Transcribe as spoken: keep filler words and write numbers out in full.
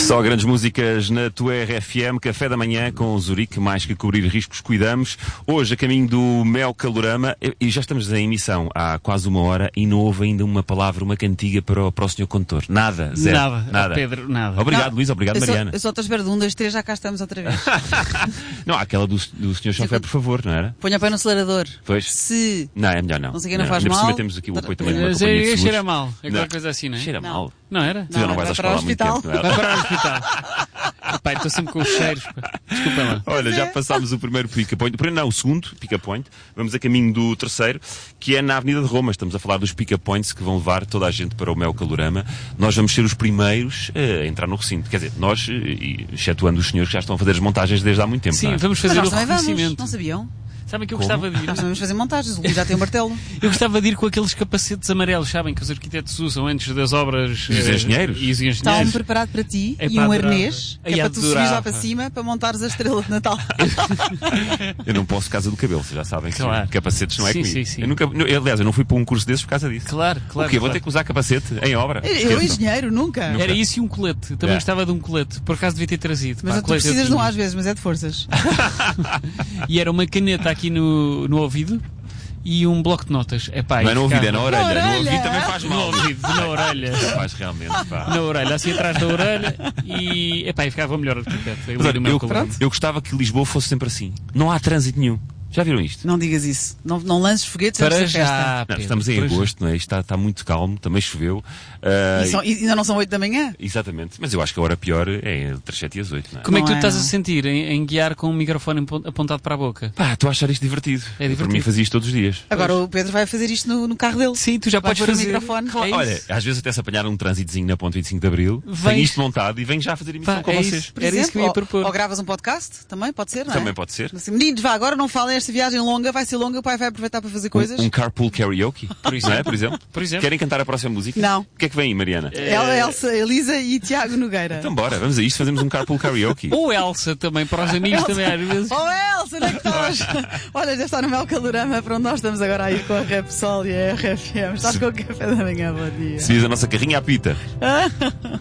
Só grandes músicas na tua R F M, café da manhã com o Zurique, mais que cobrir riscos cuidamos. Hoje a caminho do Mel Calorama, e já estamos em emissão há quase uma hora e não houve ainda uma palavra, uma cantiga para o, para o senhor condutor. Nada, zero. Nada, nada. Pedro, nada. Obrigado, Não, Luís, obrigado, eu só, Mariana. Eu só estou à espera de um, dois, três, já cá estamos outra vez. Não, há aquela do, do senhor chofé, por favor, não era? Ponha o pé no acelerador. Pois. Se... Não, é melhor não. Não sei quem não faz Ainda por mal. cima temos aqui o apoio também de uma Mas companhia de é, seguros. cheira mal. É qualquer Não. coisa assim, não é? Cheira Não. mal. Não era? Tu já não vai vais à para o escola há muito hospital. tempo, não é? Vai para o hospital. Pai, estou sempre com os cheiros. Pá. Desculpem lá. Olha, já passámos o primeiro pick point, o primeiro não, o segundo pick point. Vamos a caminho do terceiro, que é na Avenida de Roma. Estamos a falar dos pick points que vão levar toda a gente para o Mel Calorama. Nós vamos ser os primeiros a entrar no recinto. Quer dizer, nós, e, excetuando os senhores que já estão a fazer as montagens desde há muito tempo. Sim, não é? vamos Mas fazer nós o também vamos, reconhecimento. não sabiam? Sabem que eu Como? gostava de ir? Nós vamos fazer montagens, o Luís já tem o martelo. Eu gostava de ir com aqueles capacetes amarelos, sabem, que os arquitetos usam antes das obras. E os eh, engenheiros? E os Está um engenheiros. preparado para ti É e pá, um adorava. arnês, que Ai, é para tu subires lá adorava. para cima para montares a estrela de Natal. Eu não posso casa do cabelo, vocês já sabem que Claro. capacetes não é Sim, comigo. sim, sim. Eu nunca, eu, aliás, eu não fui para um curso desses por causa disso. Claro, claro. o quê? Vou claro. ter que usar capacete em obra? Eu, Esqueçam. engenheiro, nunca. Era isso e um colete. Também É. gostava de um colete. Por acaso devia ter trazido. Mas Pá, tu colete eu precisas de um tinha. às vezes, mas é de forças. E era uma caneta aqui no, no ouvido e um bloco de notas. Epá, Não e é no ouvido, é ficava- na orelha. Na No orelha. ouvido também faz No mal. ouvido, na orelha. Faz realmente, pá. Na orelha, assim atrás da orelha e, epá, e ficava o melhor arquiteto. Eu, Mas olha, do meu eu, colorante. eu gostava que Lisboa fosse sempre assim. Não há trânsito nenhum. Já viram isto? Não digas isso. Não, não lances foguetes Para antes da festa. já, Não, Pedro, estamos em para já. agosto, não é? Isto está, está muito calmo, também choveu. Ah, E, são- e ainda não são oito da manhã? Exatamente, mas eu acho que a hora pior é entre as sete e as oito, não é? Como é que tu Não é, estás não. a sentir em, em guiar com o microfone apon- apontado para a boca? Pá, estou a achar isto divertido. É divertido. Por mim fazia isto todos os dias. Agora o Pedro vai fazer isto no, no carro dele. Sim, tu já Vai podes pôr o fazer. microfone. É isso. Olha, às vezes até se apanhar um trânsitozinho na ponte vinte e cinco de Abril, Vens- tenho isto montado e venho já fazer emissão Pá, com é vocês. isso. Por Era exemplo, isso que eu ia ou- propor. Ou, gravas um podcast, também pode ser, não é? Também pode ser. Assim, meninos, vá, agora não falem, esta viagem longa vai ser longa, o pai vai aproveitar para fazer coisas. Um, um carpool karaoke, por exemplo. Não é? Por exemplo. Por exemplo. Querem cantar a próxima música? Não. O que é que vem aí, Mariana? Ela, Elsa, Elisa e Tiago Nogueira. Então bora, vamos a isto, fazemos um carpool karaoke. Ou Elsa também, para os amigos também às vezes. Oh Elsa, onde é que estás? Olha, já está no Mel Calorama, para onde nós estamos agora a ir com a Repsol e a R F M. Estás com o café da manhã, bom dia. Se diz a nossa carrinha à pita.